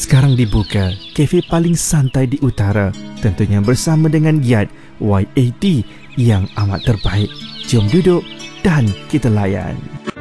sekarang dibuka kafe paling santai di utara, tentunya bersama dengan Yat Y80 yang amat terbaik. Jom duduk dan kita layan.